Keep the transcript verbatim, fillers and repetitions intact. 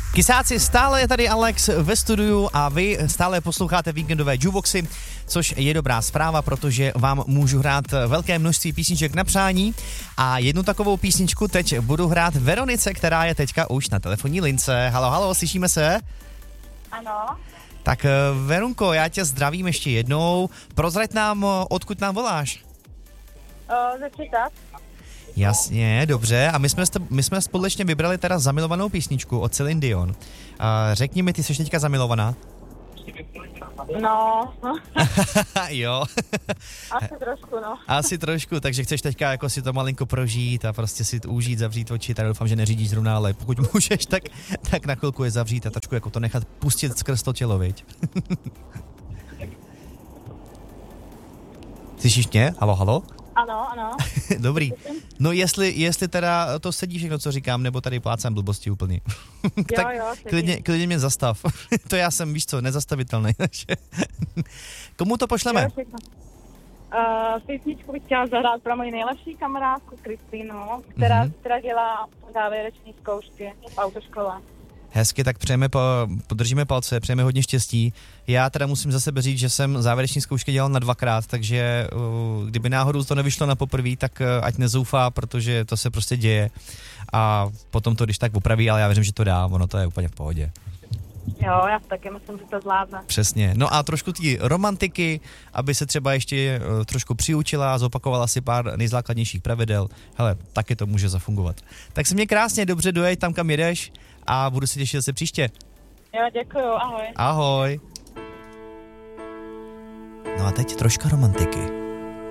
Kysáci, stále je tady Alex ve studiu a vy stále posloucháte víkendové Juvoxy, což je dobrá zpráva, protože vám můžu hrát velké množství písniček na přání a jednu takovou písničku teď budu hrát Veronice, která je teďka už na telefonní lince. Halo, halo, slyšíme se? Ano. Tak Verunko, já tě zdravím ještě jednou. Prozrať nám, odkud nám voláš. Uh, ze Čítat. Jasně, dobře. A my jsme, my jsme společně vybrali teda zamilovanou písničku od Celine Dion. Uh, řekni mi, ty jsi teďka zamilovaná? No. Jo. Asi trošku, no. Asi trošku, takže chceš teďka jako si to malinko prožít a prostě si to užít, zavřít oči, tak doufám, že neřídíš zrovna, ale pokud můžeš, tak, tak na chvilku je zavřít a trošku jako to nechat pustit skrz to tělo, viď? Slyšíš mě? Halo, halo? Ano, ano. Dobrý. No jestli, jestli teda to sedí všechno, co říkám, nebo tady plácám blbosti úplně. Tak jo, jo, sedí. klidně, klidně mě zastav. To já jsem, víš co, nezastavitelný. Komu to pošleme? Jo, uh, písničku bych chtěla zahrát pro moji nejlepší kamarádku Kristýnu, která, mm-hmm. která dělá závěreční zkoušky v autoškole. Hezky, tak přejeme, po, podržíme palce, přejeme hodně štěstí. Já teda musím za sebe říct, že jsem závěreční zkoušky dělal na dvakrát, takže uh, kdyby náhodou to nevyšlo na poprvé, tak uh, ať nezoufá, protože to se prostě děje. A potom to když tak opraví, ale já věřím, že to dá, ono to je úplně v pohodě. Jo, já taky myslím, že to zvládne. Přesně. No a trošku tý romantiky, aby se třeba ještě uh, trošku přiučila, zopakovala si pár nejzákladnějších pravidel. Hele, taky to může zafungovat. Tak se mě krásně, dobře dojeď tam, kam jedeš a budu se těšit zase příště. Jo, děkuju, ahoj. Ahoj. No a teď troška romantiky.